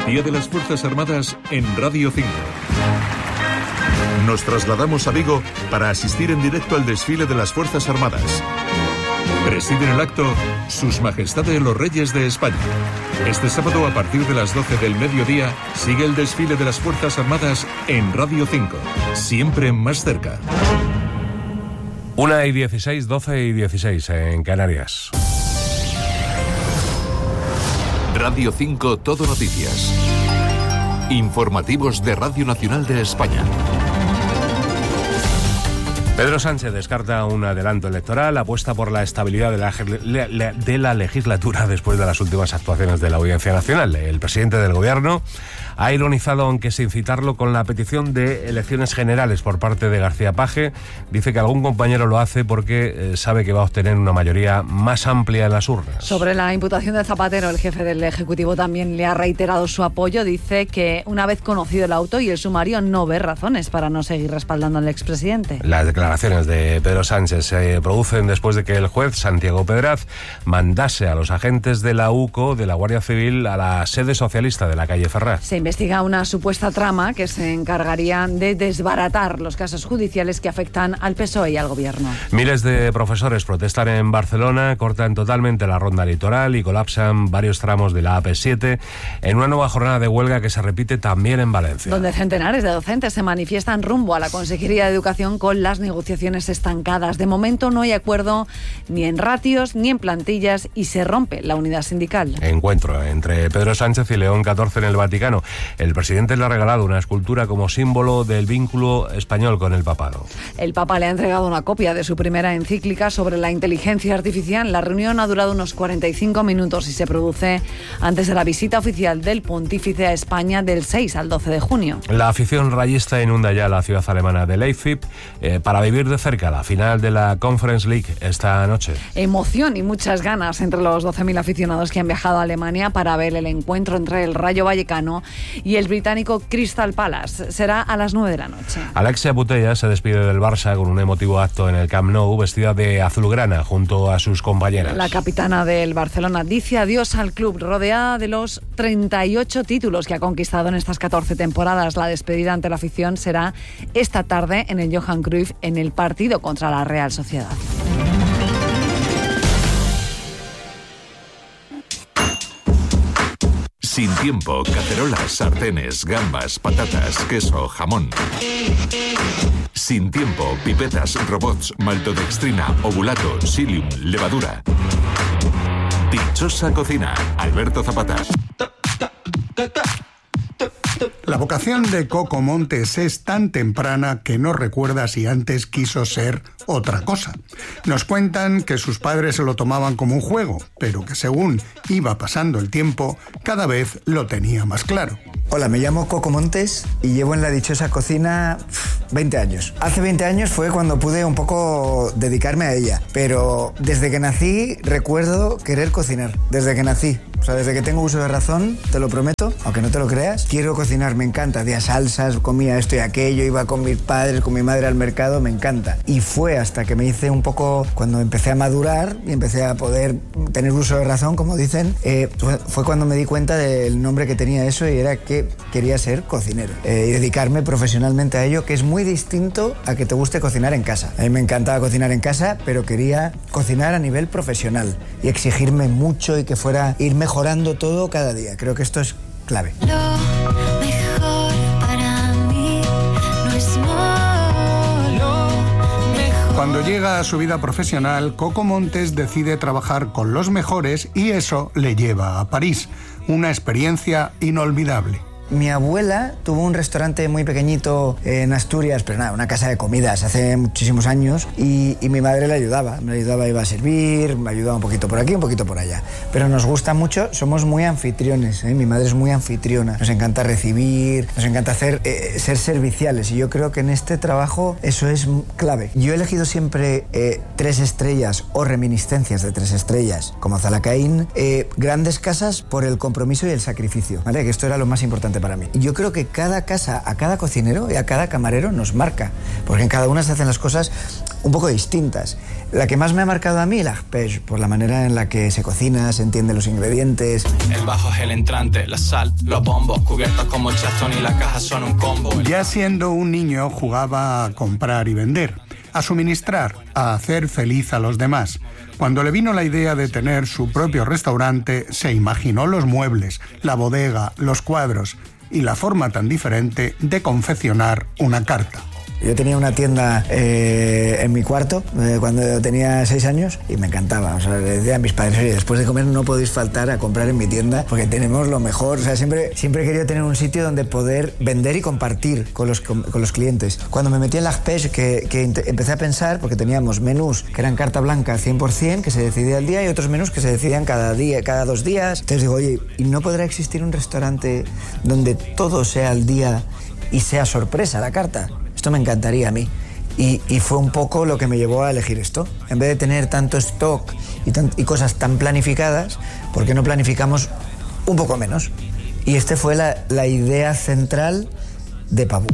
Día de las Fuerzas Armadas en Radio 5. Nos trasladamos a Vigo para asistir en directo al desfile de las Fuerzas Armadas. Presiden el acto Sus Majestades los Reyes de España. Este sábado, a partir de las 12 del mediodía, sigue el desfile de las Fuerzas Armadas en Radio 5, siempre más cerca. 1:16, 12:16 en Canarias. Radio 5 Todo Noticias. Informativos de Radio Nacional de España. Pedro Sánchez descarta un adelanto electoral, apuesta por la estabilidad de la legislatura después de las últimas actuaciones de la Audiencia Nacional. El presidente del Gobierno ha ironizado, aunque sin citarlo, con la petición de elecciones generales por parte de García Paje. Dice que algún compañero lo hace porque sabe que va a obtener una mayoría más amplia en las urnas. Sobre la imputación de Zapatero, el jefe del Ejecutivo también le ha reiterado su apoyo. Dice que una vez conocido el auto y el sumario no ve razones para no seguir respaldando al expresidente. Las declaraciones de Pedro Sánchez se producen después de que el juez Santiago Pedraz mandase a los agentes de la UCO, de la Guardia Civil, a la sede socialista de la calle Ferraz. Se investiga una supuesta trama que se encargaría de desbaratar los casos judiciales que afectan al PSOE y al Gobierno. Miles de profesores protestan en Barcelona, cortan totalmente la ronda litoral y colapsan varios tramos de la AP7 en una nueva jornada de huelga que se repite también en Valencia. Donde centenares de docentes se manifiestan rumbo a la Consejería de Educación con las negociaciones estancadas. De momento no hay acuerdo ni en ratios ni en plantillas y se rompe la unidad sindical. Encuentro entre Pedro Sánchez y León XIV en el Vaticano. El presidente le ha regalado una escultura como símbolo del vínculo español con el papado. El Papa le ha entregado una copia de su primera encíclica sobre la inteligencia artificial. La reunión ha durado unos 45 minutos y se produce antes de la visita oficial del pontífice a España del 6 al 12 de junio. La afición rayista inunda ya la ciudad alemana de Leipzig para vivir de cerca la final de la Conference League esta noche. Emoción y muchas ganas entre los 12.000 aficionados que han viajado a Alemania para ver el encuentro entre el Rayo Vallecano y el británico Crystal Palace. Será a las 9 de la noche. Alexia Putellas se despide del Barça con un emotivo acto en el Camp Nou, vestida de azulgrana junto a sus compañeras. La capitana del Barcelona dice adiós al club, rodeada de los 38 títulos que ha conquistado en estas 14 temporadas. La despedida ante la afición será esta tarde en el Johan Cruyff en el partido contra la Real Sociedad. Sin tiempo, cacerolas, sartenes, gambas, patatas, queso, jamón. Sin tiempo, pipetas, robots, maltodextrina, ovulato, psyllium, levadura. Dichosa cocina, Alberto Zapata. La vocación de Coco Montes es tan temprana que no recuerda si antes quiso ser otra cosa. Nos cuentan que sus padres se lo tomaban como un juego, pero que según iba pasando el tiempo, cada vez lo tenía más claro. Hola, me llamo Coco Montes y llevo en la dichosa cocina 20 años. Hace 20 años fue cuando pude un poco dedicarme a ella, pero desde que nací recuerdo querer cocinar, desde que nací. O sea, desde que tengo uso de razón, te lo prometo, aunque no te lo creas, quiero cocinar, me encanta. Hacía salsas, comía esto y aquello, iba con mis padres, con mi madre al mercado, me encanta. Y fue hasta que me hice un poco, cuando empecé a madurar y empecé a poder tener uso de razón, como dicen, fue cuando me di cuenta del nombre que tenía eso y era que quería ser cocinero y dedicarme profesionalmente a ello, que es muy distinto a que te guste cocinar en casa. A mí me encantaba cocinar en casa, pero quería cocinar a nivel profesional y exigirme mucho y que fuera ir mejorando todo cada día. Creo que esto es clave. Lo mejor para mí no es malo. Cuando llega a su vida profesional, Coco Montes decide trabajar con los mejores y eso le lleva a París. Una experiencia inolvidable. Mi abuela tuvo un restaurante muy pequeñito en Asturias, pero nada, una casa de comidas hace muchísimos años y mi madre le ayudaba. Me ayudaba, iba a servir, me ayudaba un poquito por aquí, un poquito por allá. Pero nos gusta mucho, somos muy anfitriones, ¿eh? Mi madre es muy anfitriona, nos encanta recibir, nos encanta ser serviciales y yo creo que en este trabajo eso es clave. Yo he elegido siempre 3 estrellas o reminiscencias de 3 estrellas, como Zalacaín, grandes casas por el compromiso y el sacrificio, ¿vale? Que esto era lo más importante para mí. Yo creo que cada casa, a cada cocinero y a cada camarero nos marca, porque en cada una se hacen las cosas un poco distintas. La que más me ha marcado a mí, l'arpège, por la manera en la que se cocina, se entienden los ingredientes. El bajo es el entrante, la sal, los bombos, cubiertos como chastón y la caja son un combo. Ya siendo un niño jugaba a comprar y vender, a suministrar, a hacer feliz a los demás. Cuando le vino la idea de tener su propio restaurante, se imaginó los muebles, la bodega, los cuadros y la forma tan diferente de confeccionar una carta. Yo tenía una tienda en mi cuarto cuando tenía 6 años y me encantaba. O sea, le decía a mis padres, oye, después de comer no podéis faltar a comprar en mi tienda porque tenemos lo mejor. O sea, siempre he querido tener un sitio donde poder vender y compartir con los clientes. Cuando me metí en l'arpège, que empecé a pensar, porque teníamos menús que eran carta blanca 100%, que se decidía al día, y otros menús que se decidían cada día, cada 2 días. Entonces digo, oye, ¿y no podrá existir un restaurante donde todo sea al día y sea sorpresa la carta? Esto me encantaría a mí. Y fue un poco lo que me llevó a elegir esto. En vez de tener tanto stock y cosas tan planificadas, ¿por qué no planificamos un poco menos? Y esta fue la idea central de Pabú.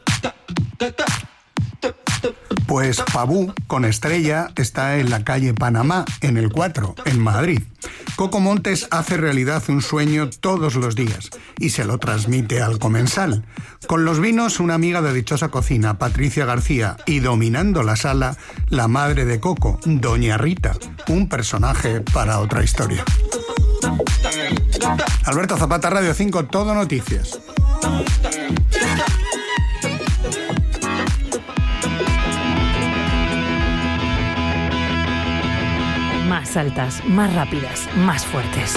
Pues Pabú, con estrella, está en la calle Panamá, en el 4, en Madrid. Coco Montes hace realidad un sueño todos los días y se lo transmite al comensal. Con los vinos, una amiga de dichosa cocina, Patricia García, y dominando la sala, la madre de Coco, Doña Rita, un personaje para otra historia. Alberto Zapata, Radio 5, Todo Noticias. Más altas, más rápidas, más fuertes.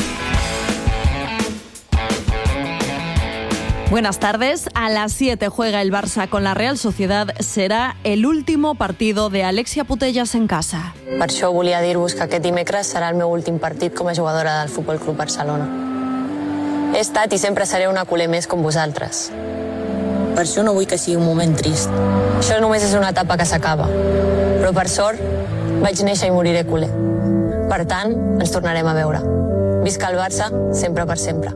Buenas tardes. A las 7 juega el Barça con la Real Sociedad. Será el último partido de Alexia Putellas en casa. Per això volia dir-vos que aquest dimecres serà el meu últim partit com a jugadora del Futbol Club Barcelona. He estat i sempre seré una culer més com vosaltres. Per això no vull que sigui un moment trist. Això només és una etapa que s'acaba. Però per sort vaig néixer i moriré culer. Per tant, ens tornarem a veure. Visca el Barça, sempre per sempre.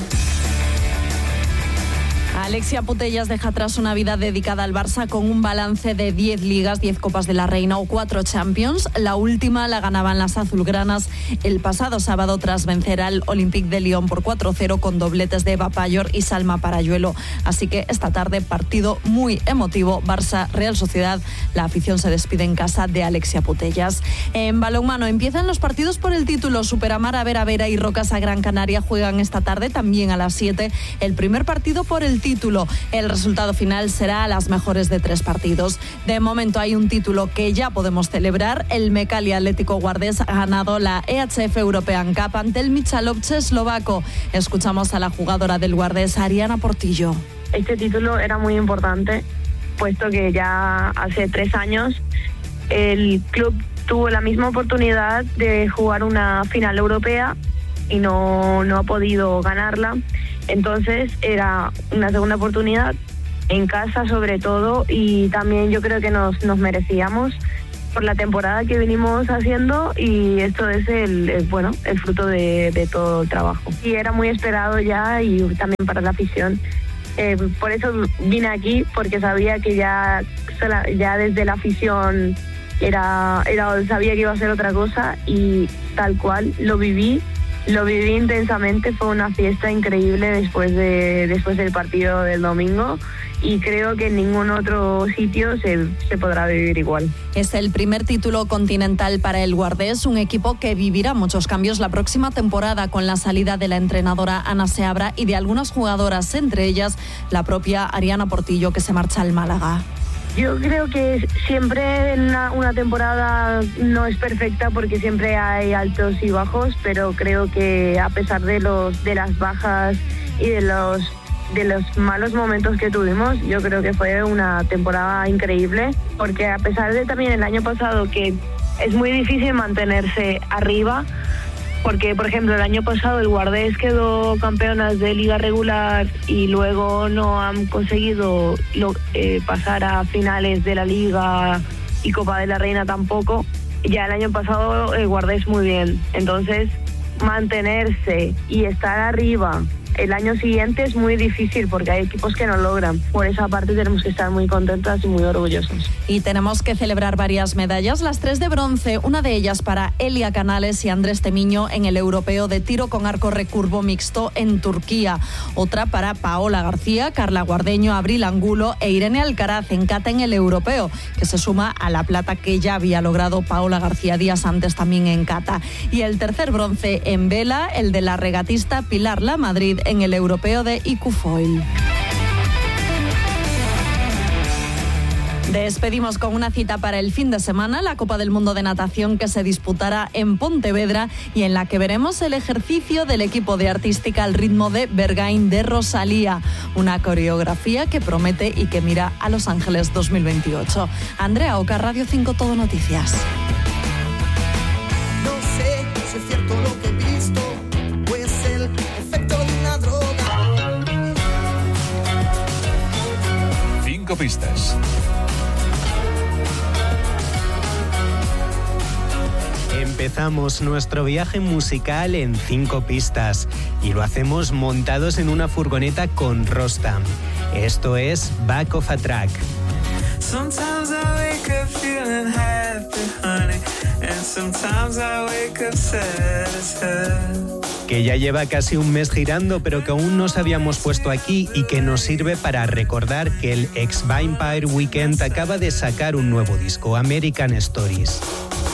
Alexia Putellas deja atrás una vida dedicada al Barça con un balance de 10 ligas, 10 Copas de la Reina o 4 Champions. La última la ganaban las azulgranas el pasado sábado tras vencer al Olympique de Lyon por 4-0 con dobletes de Eva Payor y Salma Parayuelo. Así que esta tarde partido muy emotivo, Barça-Real Sociedad. La afición se despide en casa de Alexia Putellas. En balonmano empiezan los partidos por el título. Superamara, Vera y Rocasa Gran Canaria juegan esta tarde también a las 7 el primer partido por el título. El resultado final será a las mejores de 3 partidos. De momento hay un título que ya podemos celebrar. El Mecali Atlético Guardés ha ganado la EHF European Cup ante el Michalovce eslovaco. Escuchamos a la jugadora del Guardés, Ariana Portillo. Este título era muy importante, puesto que ya hace 3 años el club tuvo la misma oportunidad de jugar una final europea y no ha podido ganarla. Entonces era una segunda oportunidad en casa sobre todo, y también yo creo que nos merecíamos por la temporada que venimos haciendo, y esto es el fruto de todo el trabajo. Y era muy esperado ya, y también para la afición. Por eso vine aquí, porque sabía que ya desde la afición sabía que iba a ser otra cosa, y tal cual lo viví intensamente. Fue una fiesta increíble después del partido del domingo, y creo que en ningún otro sitio se podrá vivir igual. Es el primer título continental para el Guardés, un equipo que vivirá muchos cambios la próxima temporada con la salida de la entrenadora Ana Seabra y de algunas jugadoras, entre ellas la propia Ariana Portillo, que se marcha al Málaga. Yo creo que siempre una temporada no es perfecta, porque siempre hay altos y bajos, pero creo que a pesar de las bajas y de los malos momentos que tuvimos, yo creo que fue una temporada increíble, porque a pesar de también el año pasado que es muy difícil mantenerse arriba, porque por ejemplo el año pasado el Guardés quedó campeonas de liga regular y luego no han conseguido pasar a finales de la liga y Copa de la Reina tampoco. Ya el año pasado el Guardés muy bien, entonces mantenerse y estar arriba el año siguiente es muy difícil porque hay equipos que no logran. Por esa parte tenemos que estar muy contentas y muy orgullosos. Y tenemos que celebrar varias medallas, las 3 de bronce, una de ellas para Elia Canales y Andrés Temiño en el europeo de tiro con arco recurvo mixto en Turquía. Otra para Paola García, Carla Guardeño, Abril Angulo e Irene Alcaraz en kata en el europeo, que se suma a la plata que ya había logrado Paola García días antes también en kata. Y el tercer bronce en vela, el de la regatista Pilar Lamadrid en el europeo de IQ-Foil. Despedimos con una cita para el fin de semana, la Copa del Mundo de Natación que se disputará en Pontevedra y en la que veremos el ejercicio del equipo de artística al ritmo de Bergain de Rosalía, una coreografía que promete y que mira a Los Ángeles 2028. Andrea Oca, Radio 5 Todo Noticias. No sé si es cierto lo que he visto, pues el efecto de una droga. 5 pistas. Empezamos nuestro viaje musical en 5 pistas y lo hacemos montados en una furgoneta con Rostam. Esto es Back of a Track. Sometimes I wake up feeling happy, honey, and sometimes I wake up sad as hell. Que ya lleva casi un mes girando, pero que aún no se habíamos puesto aquí y que nos sirve para recordar que el ex Vampire Weekend acaba de sacar un nuevo disco, American Stories.